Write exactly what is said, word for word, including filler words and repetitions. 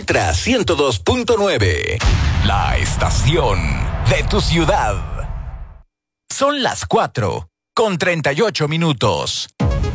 Ultra ciento dos punto nueve. La estación de tu ciudad. Son las cuatro con treinta y ocho minutos.